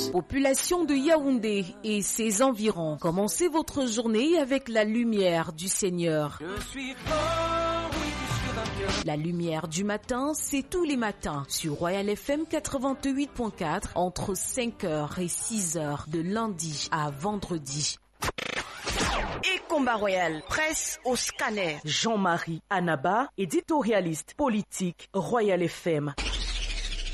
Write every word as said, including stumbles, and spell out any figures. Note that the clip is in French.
Population de Yaoundé et ses environs, commencez votre journée avec la lumière du Seigneur. Je suis fort, oui, je suis vainqueur. La lumière du matin, c'est tous les matins sur Royal F M quatre-vingt-huit point quatre entre cinq heures et six heures de lundi à vendredi. Et Combat Royal, presse au scanner. Jean-Marie Anaba, éditorialiste politique, Royal F M.